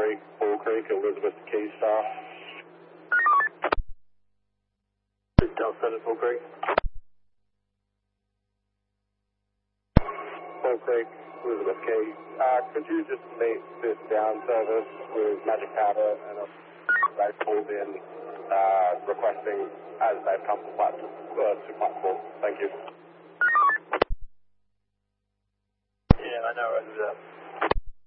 Creek, Bull Creek, Elizabeth Key staff. Delta 7 Bull Creek. Bull Creek, Elizabeth Key. Could you just meet this down service with Magic Powder and they pulled in requesting as they've come to platform. Thank you. Yeah, I know.